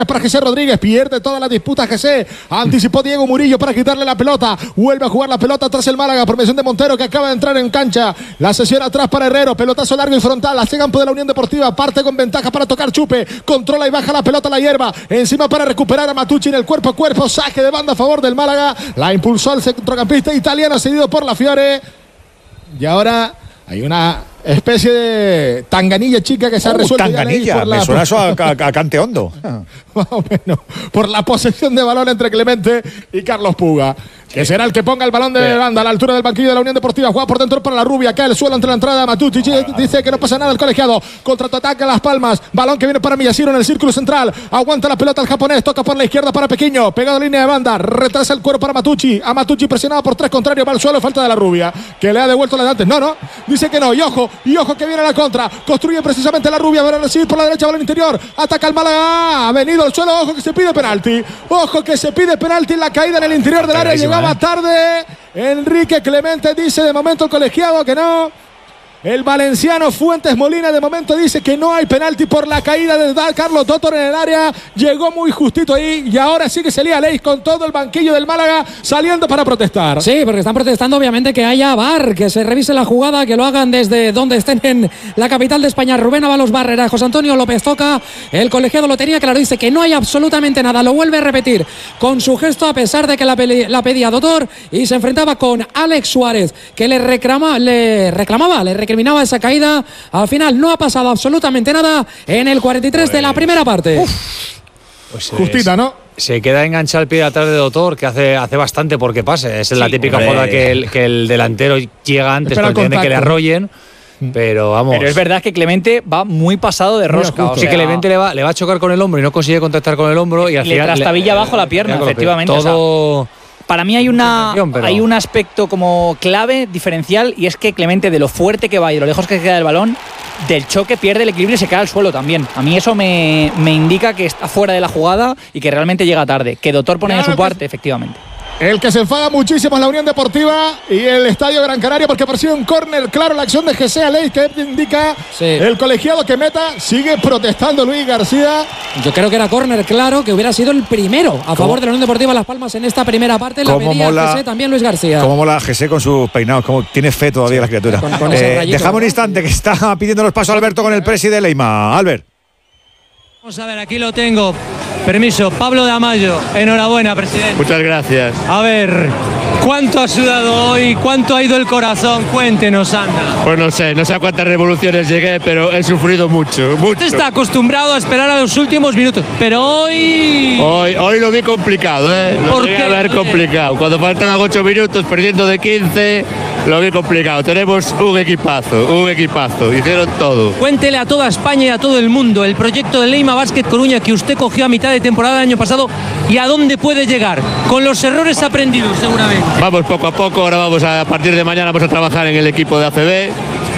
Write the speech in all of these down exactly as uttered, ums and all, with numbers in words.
para José Rodríguez, pierde todas las disputas José, anticipó Diego Murillo para quitarle la pelota, vuelve a jugar la pelota tras el Málaga por mención de Montero que acaba de entrar en cancha, la sesión atrás para Herrero, pelotazo largo y frontal hacia campo de la Unión Deportiva, parte con ventaja para tocar Chupe, controla y baja la pelota a la hierba, encima para recuperar a Matucci en el cuerpo a cuerpo, saque de banda a favor del Málaga, la impulsó el centrocampista italiano cedido por la Fiore y ahora hay una especie de tanganilla chica que se ha uh, resuelto. Tanganilla, por la... me suena eso a, a, a Cante Hondo. Más o menos, por la posesión de balón entre Clemente y Carlos Puga. Que será el que ponga el balón de yeah. banda a la altura del banquillo de la Unión Deportiva. Juega por dentro para la Rubia. Cae el suelo entre la entrada de Matucci. Dice que no pasa nada el colegiado. Contraataca Las Palmas. Balón que viene para Miyashiro en el círculo central. Aguanta la pelota el japonés. Toca por la izquierda para Pequeño. Pegado en línea de banda. Retrasa el cuero para Matucci. A Matucci presionado por tres contrarios. Va al suelo. Falta de la Rubia. Que le ha devuelto la de antes. No, no. Dice que no. Y ojo. Y ojo que viene a la contra. Construye precisamente la Rubia. Va a recibir por la derecha. Balón interior. Ataca el Málaga. Ha venido al suelo. Ojo que se pide penalti. Ojo que se pide penalti en la caída en el interior del área. Llegaba tarde. Enrique Clemente dice de momento el colegiado que no. El valenciano Fuentes Molina de momento dice que no hay penalti por la caída de Carlos Totor en el área. Llegó muy justito ahí y ahora sí que se lía Leis con todo el banquillo del Málaga saliendo para protestar. Sí, porque están protestando obviamente que haya V A R, que se revise la jugada, que lo hagan desde donde estén en la capital de España. Rubén Ábalos Barrera, José Antonio López Toca, el colegiado lo tenía claro, dice que no hay absolutamente nada. Lo vuelve a repetir con su gesto a pesar de que la, la pedía Totor y se enfrentaba con Alex Suárez, que le, reclama, le reclamaba, le reclamaba terminaba esa caída. Al final no ha pasado absolutamente nada en el cuarenta y tres pues, de la primera parte. Pues Justita, ¿no? Se queda enganchado el pie atrás de Doctor, que hace, hace bastante porque pase. Es sí, la típica hombre. Joda que el, que el delantero llega antes para que le arrollen. Pero vamos. Pero es verdad que Clemente va muy pasado de rosca. O sea, sí, que Clemente le va, le va a chocar con el hombro y no consigue contactar con el hombro. Y al le final. trastabilla abajo la pierna, efectivamente. Todo. O sea, para mí hay, una, pero... hay un aspecto como clave, diferencial, y es que Clemente, de lo fuerte que va y de lo lejos que queda el balón, del choque pierde el equilibrio y se cae al suelo también. A mí eso me, me indica que está fuera de la jugada y que realmente llega tarde. Que Doctor pone de su parte, efectivamente. El que se enfada muchísimo es la Unión Deportiva y el Estadio Gran Canaria porque percibe un córner claro la acción de José Aleix que indica sí. el colegiado que meta. Sigue protestando Luis García. Yo creo que era córner claro, que hubiera sido el primero a ¿Cómo? favor de la Unión Deportiva Las Palmas en esta primera parte. La pedía José, también Luis García. Como mola José con sus peinados, como tiene fe todavía sí. la criatura. Con, con eh, dejamos un instante que está pidiendo los pasos Alberto con el presi de Leima. Albert. Vamos a ver, aquí lo tengo. Permiso, Pablo de Amayo. Enhorabuena, presidente. Muchas gracias. A ver, ¿cuánto ha sudado hoy? ¿Cuánto ha ido el corazón? Cuéntenos, anda. Pues no sé, no sé a cuántas revoluciones llegué, pero he sufrido mucho, mucho. Usted está acostumbrado a esperar a los últimos minutos, pero hoy... Hoy, hoy lo vi complicado, ¿eh? Lo ¿Por vi qué? a ver complicado. Cuando faltan ocho minutos, perdiendo de quince, lo vi complicado. Tenemos un equipazo, un equipazo. Hicieron todo. Cuéntele a toda España y a todo el mundo el proyecto de Leima Basket Coruña que usted cogió a mitad de temporada del año pasado y a dónde puede llegar, con los errores aprendidos seguramente. Vamos poco a poco, ahora vamos a, a partir de mañana vamos a trabajar en el equipo de A C B.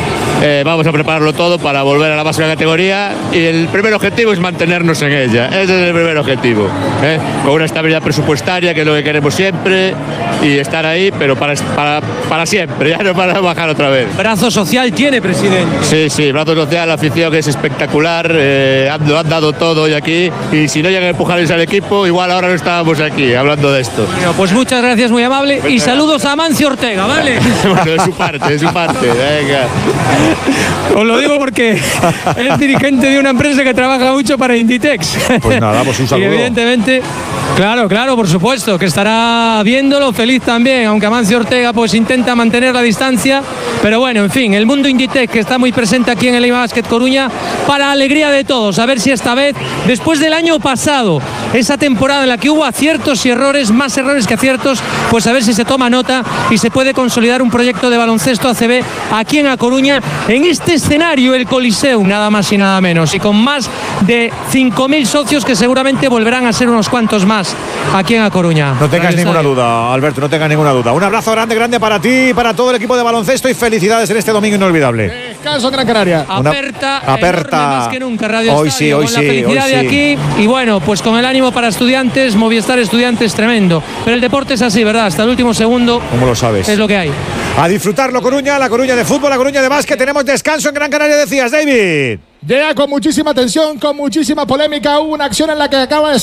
Eh, vamos a prepararlo todo para volver a la máxima categoría y el primer objetivo es mantenernos en ella, ese es el primer objetivo, ¿eh? Con una estabilidad presupuestaria que es lo que queremos siempre y estar ahí, pero para, para, para siempre, ya no para bajar otra vez. Brazo social tiene, presidente. Sí, sí, brazo social, la afición que es espectacular, eh, han, han dado todo hoy aquí y si no llegan a empujarles al equipo, igual ahora no estábamos aquí hablando de esto. Bueno, pues muchas gracias, muy amable, y saludos a Amancio Ortega, ¿vale? Bueno, de su parte, de su parte, venga. Os lo digo porque es dirigente de una empresa que trabaja mucho para Inditex. Pues nada, pues un saludo. Y evidentemente, claro, claro, por supuesto, que estará viéndolo feliz también, aunque Amancio Ortega pues intenta mantener la distancia. Pero bueno, en fin, el mundo Inditex que está muy presente aquí en el Leima Basket Coruña para alegría de todos. A ver si esta vez, después del año pasado, esa temporada en la que hubo aciertos y errores, más errores que aciertos, pues a ver si se toma nota y se puede consolidar un proyecto de baloncesto A C B aquí en A Coruña, en este escenario, el Coliseum, nada más y nada menos, y con más de cinco mil socios que seguramente volverán a ser unos cuantos más aquí en A Coruña. No tengas ninguna duda, Alberto, no tengas ninguna duda. Un abrazo grande, grande para ti y para todo el equipo de baloncesto y felicidades en este domingo inolvidable. Descanso Gran Canaria. Aperta, aperta más que nunca Radio hoy Estadio, sí, hoy con sí, la felicidad hoy de sí. aquí y bueno, pues con el ánimo para estudiantes, Movistar Estudiantes tremendo. Pero el deporte es así, ¿verdad? Hasta el último segundo. ¿Cómo lo sabes? Es lo que hay. A disfrutarlo, Coruña, la Coruña de fútbol, la Coruña de básquet. Tenemos descanso en Gran Canaria, decías, David. Llega con muchísima tensión, con muchísima polémica. Hubo una acción en la que acaba de